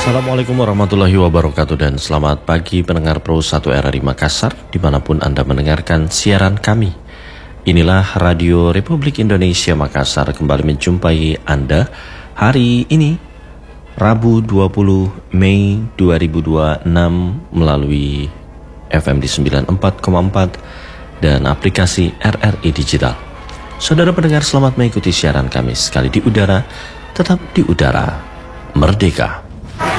Assalamualaikum warahmatullahi wabarakatuh dan selamat pagi pendengar Pro 1 RRI Makassar dimanapun Anda mendengarkan siaran kami. Inilah Radio Republik Indonesia Makassar kembali menjumpai Anda hari ini Rabu 20 Mei 2026 melalui FM di 94,4 dan aplikasi RRI Digital. Saudara pendengar selamat mengikuti siaran kami sekali di udara, tetap di udara, merdeka.